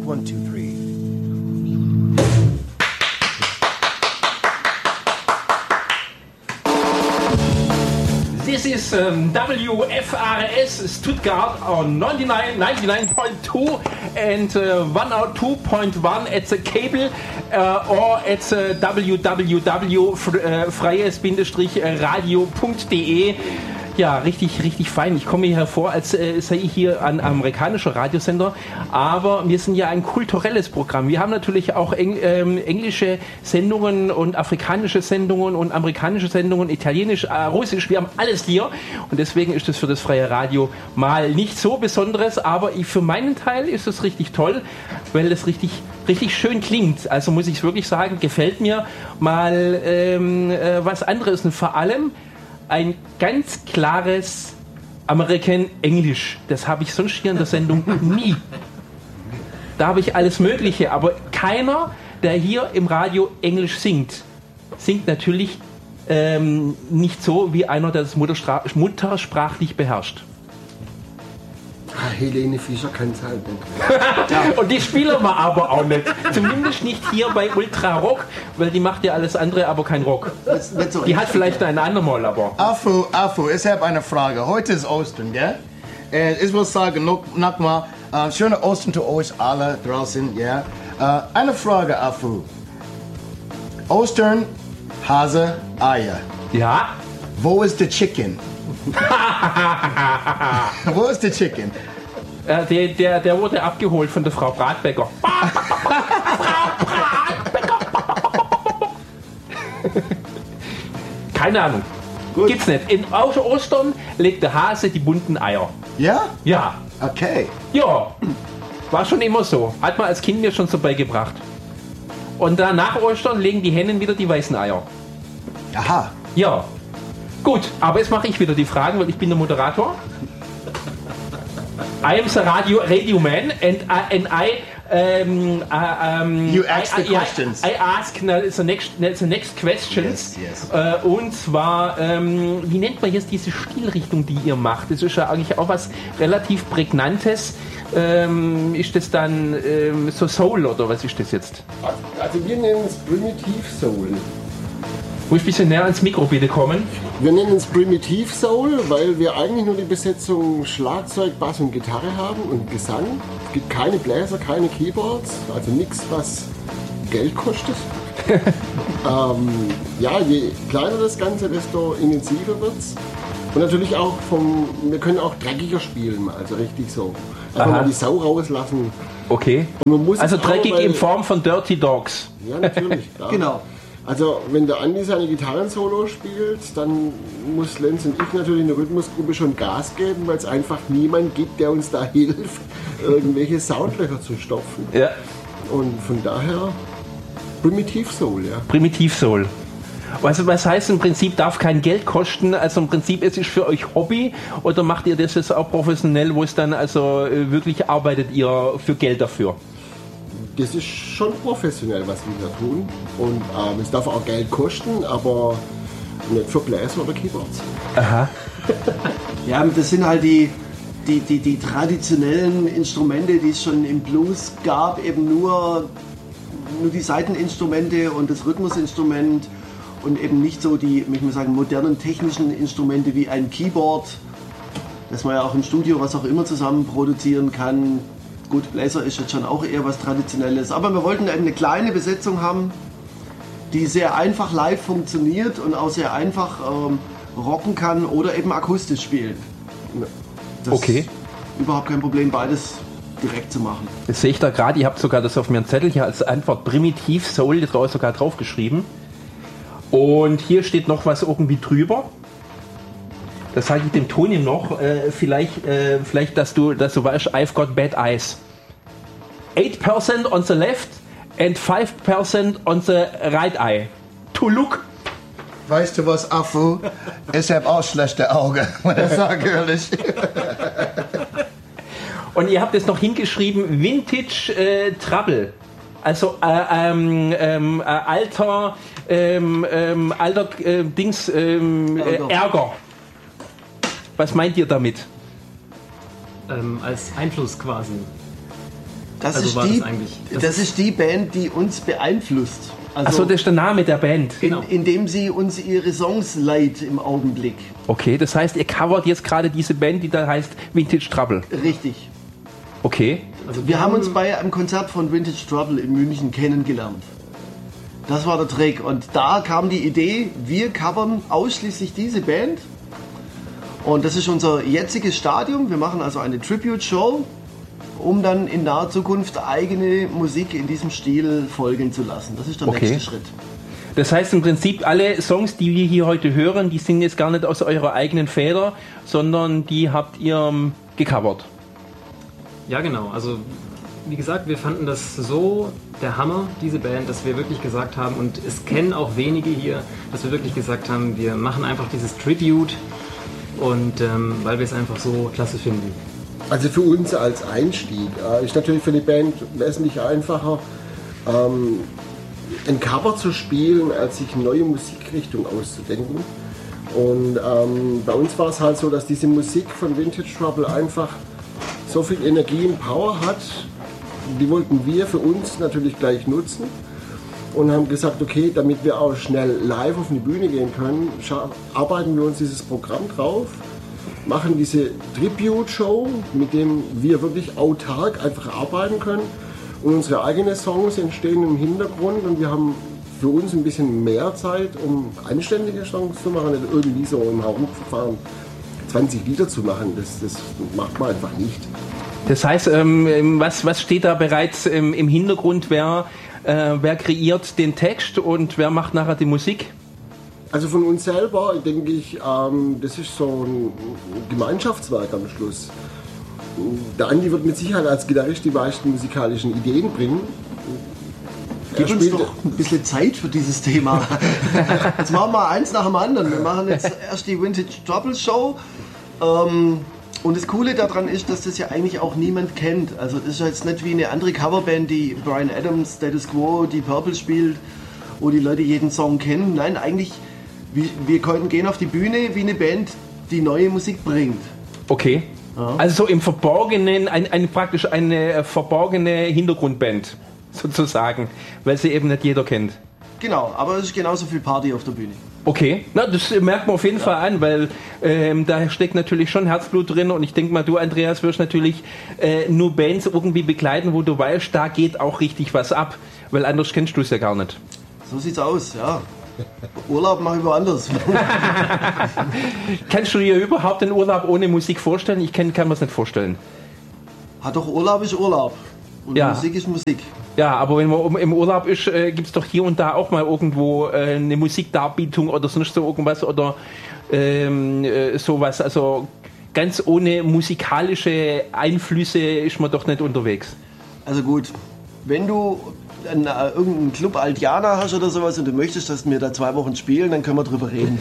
1, 2, 3. This is WFRS Stuttgart on 99.2 and 102.1 at the cable or at www.freies-radio.de. Ja, richtig fein. Ich komme mir hervor, als sei ich hier ein amerikanischer Radiosender, aber wir sind ja ein kulturelles Programm. Wir haben natürlich auch englische Sendungen und afrikanische Sendungen und amerikanische Sendungen, italienisch, russisch, wir haben alles hier und deswegen ist das für das freie Radio mal nicht so Besonderes, aber für meinen Teil ist es richtig toll, weil es richtig schön klingt. Also muss ich wirklich sagen, gefällt mir mal was anderes und vor allem ein ganz klares American English. Das habe ich sonst hier in der Sendung nie. Da habe ich alles Mögliche, aber keiner, der hier im Radio Englisch singt natürlich nicht so wie einer, der das muttersprachlich beherrscht. Helene Fischer kann es halt nicht. Und die spielen wir aber auch nicht. Zumindest nicht hier bei Ultra Rock, weil die macht ja alles andere, aber kein Rock. Die hat vielleicht ein andermal, aber... Afu, ich habe eine Frage. Heute ist Ostern, gell? Ich will sagen, nochmal, schöne Ostern zu euch alle draußen, ja? Eine Frage, Afu. Ostern, Hase, Eier. Ja? Wo ist der Chicken? Wo ist der Chicken? Der wurde abgeholt von der Frau Bratbecker. Keine Ahnung. Gut. Gibt's nicht. In Ostern legt der Hase die bunten Eier. Ja? Ja. Okay. Ja. War schon immer so. Hat man als Kind mir schon so beigebracht. Und dann nach Ostern legen die Hennen wieder die weißen Eier. Aha. Ja. Gut, aber jetzt mache ich wieder die Fragen, weil ich bin der Moderator. I am the radio man and I you ask the questions. I ask the next questions. Yes. Und zwar, wie nennt man jetzt diese Stilrichtung, die ihr macht? Das ist ja eigentlich auch was relativ Prägnantes. Ist das dann so Soul oder was ist das jetzt? Also wir nennen es Primitiv Soul. Muss ich ein bisschen näher ans Mikro bitte kommen? Wir nennen es Primitiv Soul, weil wir eigentlich nur die Besetzung Schlagzeug, Bass und Gitarre haben und Gesang. Es gibt keine Bläser, keine Keyboards, also nichts, was Geld kostet. Ja, je kleiner das Ganze, desto intensiver wird's. Und natürlich auch wir können auch dreckiger spielen, also richtig so. Einfach mal die Sau rauslassen. Okay. Also dreckig in Form von Dirty Dogs. Ja, natürlich. Klar. Genau. Also wenn der Andi seine Gitarrensolo spielt, dann muss Lenz und ich natürlich in der Rhythmusgruppe schon Gas geben, weil es einfach niemand gibt, der uns da hilft, irgendwelche Soundlöcher zu stopfen. Ja. Und von daher Primitiv Soul, ja. Primitiv Soul. Also was heißt im Prinzip, darf kein Geld kosten, also im Prinzip ist es für euch Hobby oder macht ihr das jetzt auch professionell, wo es dann also wirklich arbeitet ihr für Geld dafür? Das ist schon professionell, was wir da tun. Und es darf auch Geld kosten, aber nicht für Bläser oder Keyboards. Aha. Ja, das sind halt die traditionellen Instrumente, die es schon im Blues gab, eben nur die Saiteninstrumente und das Rhythmusinstrument und eben nicht so die, ich muss sagen, modernen technischen Instrumente wie ein Keyboard, das man ja auch im Studio, was auch immer, zusammen produzieren kann. Gut, Bläser ist jetzt schon auch eher was Traditionelles, aber wir wollten eben eine kleine Besetzung haben, die sehr einfach live funktioniert und auch sehr einfach rocken kann oder eben akustisch spielen. Das Okay. ist überhaupt kein Problem, beides direkt zu machen. Das sehe ich da gerade, ihr habt sogar das auf meinem Zettel hier als Antwort Primitiv Soul, das war sogar drauf geschrieben. Und hier steht noch was irgendwie drüber. Das sage ich dem Toni noch, vielleicht, dass du weißt, I've got bad eyes. 8% on the left and 5% on the right eye. To look. Weißt du was, Afu? Ich habe auch schlechte Augen, das sage ehrlich. Und ihr habt jetzt noch hingeschrieben, Vintage Trouble. Also alter Dings, Ärger. Was meint ihr damit? Als Einfluss quasi. Das Das ist die Band, die uns beeinflusst. Also Achso, das ist der Name der Band. indem sie uns ihre Songs leiht im Augenblick. Okay, das heißt, ihr covert jetzt gerade diese Band, die da heißt Vintage Trouble. Richtig. Okay. Also wir haben uns bei einem Konzert von Vintage Trouble in München kennengelernt. Das war der Trick. Und da kam die Idee, wir covern ausschließlich diese Band. Und das ist unser jetziges Stadium. Wir machen also eine Tribute-Show, um dann in naher Zukunft eigene Musik in diesem Stil folgen zu lassen. Das ist der nächste Schritt. Das heißt im Prinzip, alle Songs, die wir hier heute hören, die sind jetzt gar nicht aus eurer eigenen Feder, sondern die habt ihr gecovert. Ja, genau. Also, wie gesagt, wir fanden das so der Hammer, diese Band, dass wir wirklich gesagt haben, und es kennen auch wenige hier, dass wir wirklich gesagt haben, wir machen einfach dieses Tribute, und weil wir es einfach so klasse finden. Also für uns als Einstieg ist natürlich für die Band wesentlich einfacher, ein Cover zu spielen, als sich eine neue Musikrichtung auszudenken. Und bei uns war es halt so, dass diese Musik von Vintage Trouble einfach so viel Energie und Power hat. Die wollten wir für uns natürlich gleich nutzen und haben gesagt, okay, damit wir auch schnell live auf die Bühne gehen können, arbeiten wir uns dieses Programm drauf, machen diese Tribute-Show, mit dem wir wirklich autark einfach arbeiten können, und unsere eigenen Songs entstehen im Hintergrund, und wir haben für uns ein bisschen mehr Zeit, um anständige Songs zu machen, nicht irgendwie so im Hauruck-Verfahren 20 Lieder zu machen. Das macht man einfach nicht. Das heißt, was steht da bereits im Hintergrund? Wer kreiert den Text und wer macht nachher die Musik? Also von uns selber denke ich, das ist so ein Gemeinschaftswerk am Schluss. Der Andi wird mit Sicherheit als Gitarrist die meisten musikalischen Ideen bringen. Gib uns doch ein bisschen Zeit für dieses Thema. Jetzt machen wir eins nach dem anderen. Wir machen jetzt erst die Vintage Trouble Show. Und das Coole daran ist, dass das ja eigentlich auch niemand kennt. Also das ist jetzt nicht wie eine andere Coverband, die Bryan Adams, Status Quo, die Purple spielt, wo die Leute jeden Song kennen. Nein, eigentlich, wir gehen auf die Bühne wie eine Band, die neue Musik bringt. Okay. Ja. Also so im Verborgenen, praktisch eine verborgene Hintergrundband sozusagen, weil sie eben nicht jeder kennt. Genau, aber es ist genauso viel Party auf der Bühne. Okay, na, das merkt man auf jeden Fall an, weil da steckt natürlich schon Herzblut drin, und ich denke mal, du, Andreas, wirst natürlich nur Bands irgendwie begleiten, wo du weißt, da geht auch richtig was ab, weil anders kennst du es ja gar nicht. So sieht's aus, ja. Urlaub mache ich woanders. Kannst du dir überhaupt einen Urlaub ohne Musik vorstellen? Ich kann mir es nicht vorstellen. Doch, Urlaub ist Urlaub. Und ja. Musik ist Musik. Ja, aber wenn man im Urlaub ist, gibt es doch hier und da auch mal irgendwo eine Musikdarbietung oder sonst so irgendwas oder sowas. Also ganz ohne musikalische Einflüsse ist man doch nicht unterwegs. Also gut, wenn du irgendeinen Club Altiana hast oder sowas und du möchtest, dass wir da 2 Wochen spielen, dann können wir drüber reden.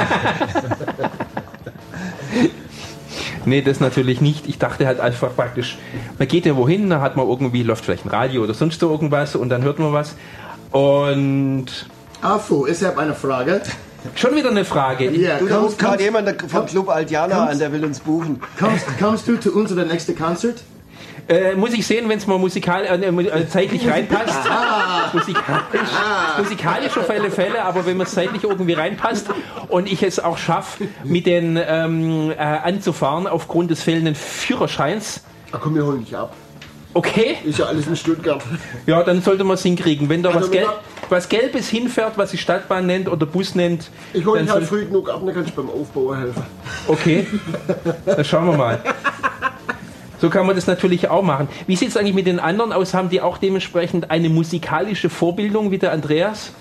Nee, das natürlich nicht. Ich dachte halt einfach praktisch, man geht ja wohin, da hat man irgendwie, läuft vielleicht ein Radio oder sonst so irgendwas und dann hört man was. Und... Afu, ich habe eine Frage. Schon wieder eine Frage. Ja, da ruft gerade jemand vom Club Altiana an, der will uns buchen. Kommst du zu unserem nächsten Konzert? Muss ich sehen, wenn es mal zeitlich reinpasst. Musikalisch auf alle Fälle, aber wenn man es zeitlich irgendwie reinpasst und ich es auch schaffe, mit den anzufahren aufgrund des fehlenden Führerscheins. Ach komm, wir holen dich ab. Okay. Ist ja alles in Stuttgart. Ja, dann sollte man es hinkriegen. Wenn da was Gelbes hinfährt, was die Stadtbahn nennt oder Bus nennt. Ich hole dich halt früh genug ab, dann kannst du beim Aufbau helfen. Okay, dann schauen wir mal. So kann man das natürlich auch machen. Wie sieht es eigentlich mit den anderen aus? Haben die auch dementsprechend eine musikalische Vorbildung wie der Andreas?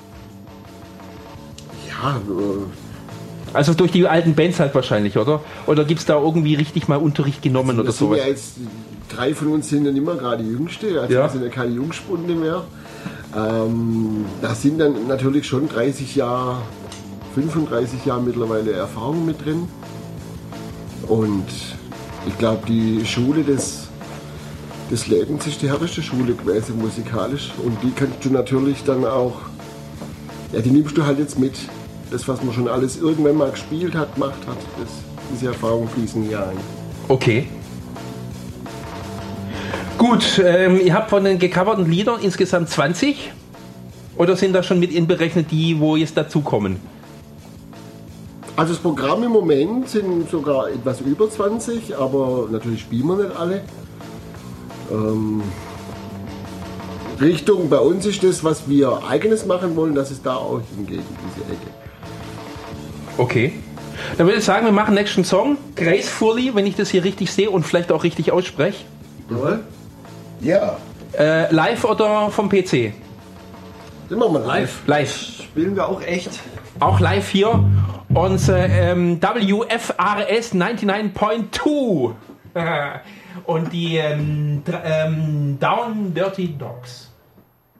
Ja, also durch die alten Bands halt wahrscheinlich, oder? Oder gibt es da irgendwie richtig mal Unterricht genommen oder sowas? Ja, jetzt 3 von uns sind ja nicht mehr gerade die Jüngste, also wir sind ja keine Jungspunde mehr. Da sind dann natürlich schon 35 Jahre mittlerweile Erfahrung mit drin. Und ich glaube, die Schule des Lebens ist die härteste Schule gewesen, musikalisch. Und die kannst du natürlich dann auch, ja, die nimmst du halt jetzt mit. Das, was man schon alles irgendwann mal gespielt hat, gemacht hat, diese Erfahrung fließen hier ein. Okay. Gut. Gut, ihr habt von den gecoverten Liedern insgesamt 20? Oder sind da schon mit inberechnet die, wo jetzt dazukommen? Also das Programm im Moment sind sogar etwas über 20, aber natürlich spielen wir nicht alle. Richtung bei uns ist das, was wir eigenes machen wollen, dass es da auch hingeht, in diese Ecke. Okay. Dann würde ich sagen, wir machen nächsten Song, Gracefully, wenn ich das hier richtig sehe und vielleicht auch richtig ausspreche. Jawohl. Ja. Live oder vom PC? Den machen wir live. Live. Spielen wir auch echt. Auch live hier. Unser WFRS 99.2. Und die Down Dirty Dogs.